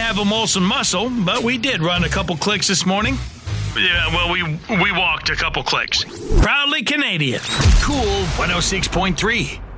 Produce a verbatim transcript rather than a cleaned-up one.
have a Molson muscle, but we did run a couple clicks this morning. Yeah, well, we we walked a couple clicks. Proudly Canadian. Cool one oh six point three.